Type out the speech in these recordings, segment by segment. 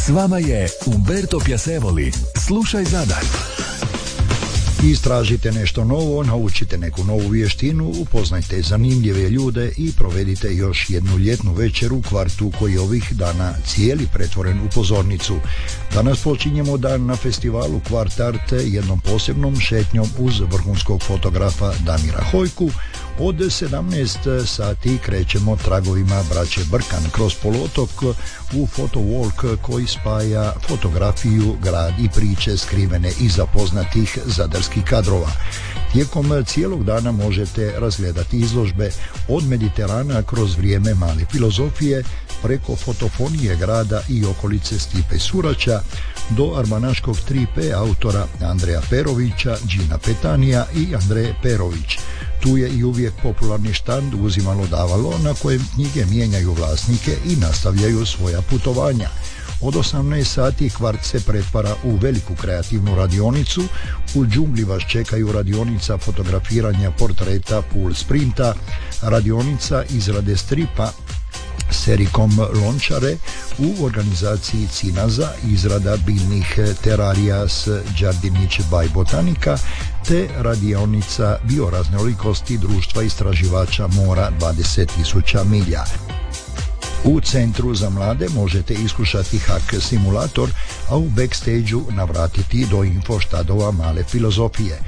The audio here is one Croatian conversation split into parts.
S vama je Umberto Piacevoli. Slušaj Zadar. Istražite nešto novo, naučite neku novu vještinu, upoznajte zanimljive ljude i provedite još jednu ljetnu večer u kvartu koji je ovih dana cijeli pretvoren u pozornicu. Danas počinjemo dan na festivalu Kvart Art jednom posebnom šetnjom uz vrhunskog fotografa Damira Hojku. Od 17 sati krećemo tragovima braće Brkan kroz poluotok u Photowalk koji spaja fotografiju, grad i priče skrivene iza poznatih zadarskih kadrova. Tijekom cijelog dana možete razgledati izložbe od Mediterana kroz vrijeme male filozofije, preko fotofonije grada i okolice Stipe Surača do armanaškog 3P autora Andreja Perovića, Gina Petanija i Andreje Perović. Tu je i uvijek popularni štand Uzimalo davalo na kojem knjige mijenjaju vlasnike i nastavljaju svoja putovanja. Od 18 sati kvart se pretvara u veliku kreativnu radionicu. U džungli vas čekaju radionica fotografiranja portreta Pool Sprinta, radionica izrade stripa Serikom Lončare u organizaciji Cinaza, izrada biljnih terarija s Đardinić by Botanika, te radionica bioraznolikosti Društva istraživača mora 20.000 milja. U Centru za mlade možete iskušati hak simulator, a u backstage-u navratiti do infoštadova male filozofije.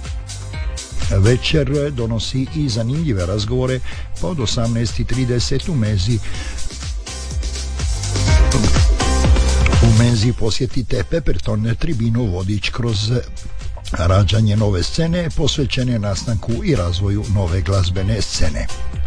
Večer donosi i zanimljive razgovore, pa od 18.30 u Menzi posjetite Pepperton tribinu vodič kroz rađanje nove scene posvećene nastanku i razvoju nove glazbene scene.